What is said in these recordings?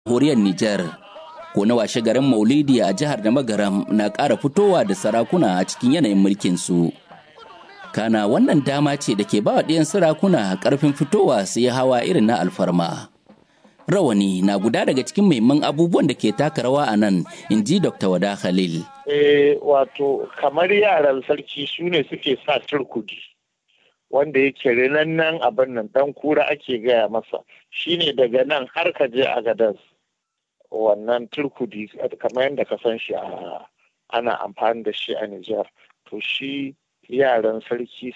horiyar Nijar ko na washe garin Maulidi a jihar da Magaram na ƙara fitowa da sarakuna a cikin yanayin mulkin su. Kana wannan dama ce da ke ba wa ɗiyan sarakuna ƙarfin fitowa su yi hawa irin na alfarma. Rawani na guda daga cikin muhimman abubuwan da ke taka rawa a nan, in ji Dr. Wada Khalil. Wato kamar yaran sarki su ne suke sa turkudi, wanda yake rinannan abin nan dan kura ake gaya masa, shine daga nan har ka je a gadas. Wannan turkudi kamar yadda ka san shi ana amfani da shi a Nijar, to shi yaran sarki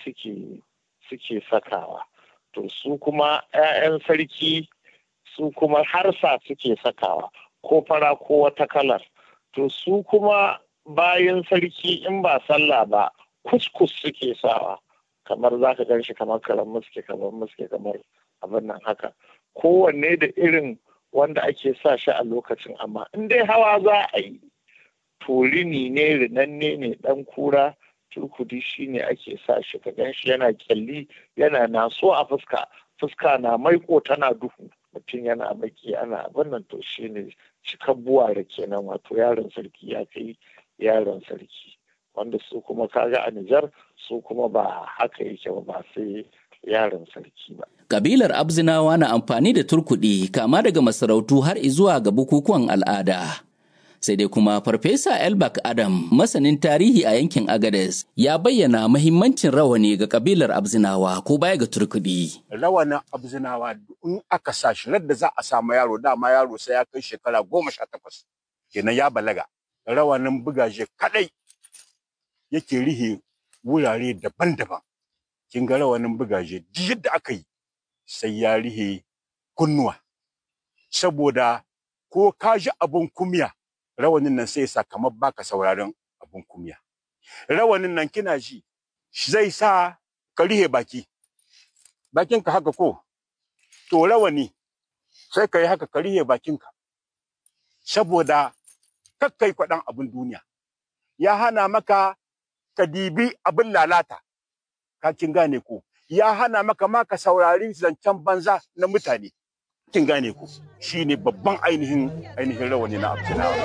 suke sakawa. To su kuma 'ya'yan sarki su kuma harsa suke sakawa, ko fara ko wata kalar. To su kuma bayan sarki in ba sallah ba kuskus suke sawa, kamar za ka gan shi kamar karan muske kamar abin nan haka. Kowanne da irin wanda ake sa shi a lokacin, amma in dai hawa za a yi to rini ne, rinanne ne, dan kura turkudi shi ne ake sa shi, ka gan shi yana kyalli, yana naso a fuska na maiko tana duhu, mutum yana baki ana abin nan, to shi ne cikar buware kenan, wato yaron sarki ya kai yaron sarki. Wanda su kuma kaga a Nijar su kuma ba haka yake ba sai yaron sarki ba. Kabilar Abzinawa na amfani da turkuɗi kama daga masarautu har zuwa ga bukukuwan al'ada. Sai dai kuma Farfesa Elbak Adam, masanin tarihi a yankin Agadez, ya bayyana mahimmancin rawani ga kabilar Abzinawa ko baya ga turkuɗi. Rawanin Abzinawa in aka sa shi da za a samu yaro, dama yaro sai ya kai shekara 18 kenan ya balaga. Rawanin bugaje kadai yake rihe wurare daban-daban. Kin ga rawanin bugaje duk yadda aka yi sai ya rihe kunnuwa, saboda ko ka ji abun kumya rawanin nan sai sa kamar baka sauraron abun kumya. Rawanin nan kina ji zai sa ka rihe bakinka haka ko, to rawani sai ka yi haka ka rihe bakinka, saboda kakkai kwaɗan abin duniya. Ya hana maka ka dibi abin lalata, kin gane ko, ya hana maka ma ka saurari zancen banza na mutane, kin gane ko. Shi ne babban ainihin rawani na Abzinawa.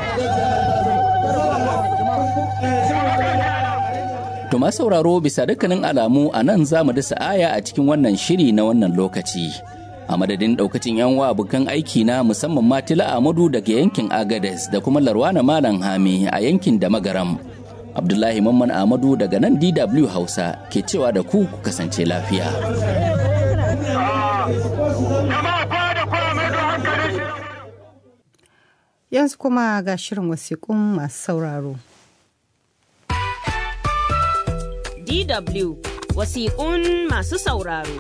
To ma sauraro, bisa dukkanin alamu a nan za mu dasa aya a cikin wannan shiri na wannan lokaci. A madadin daukacin yan wa abokan aiki na, musamman Matila Amadu daga yankin Agadez da kuma Larwana Malam Hami a yankin da Magaram. Abdullahi Mamman Amadu daga nan DW Hausa ke cewa da ku kasance lafiya. Yanzu kuma ga shirin wasiƙun masu sauraro. DW wasiƙun masu sauraro.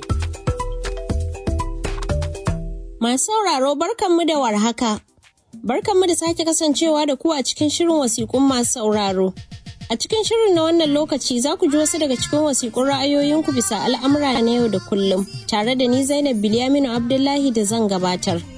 Masu sauraro, barkanmu da warhaka. Barkanmu da sake kasancewa da ku a cikin shirin wasiƙun masu sauraro. A cikin shirin na wannan lokaci za ku ji wasu daga cikin wasiƙun ra'ayoyinku bisa al'amura na yau da kullum, tare da ni Zainab Bilyaminu Abdullahi da zan gabatar.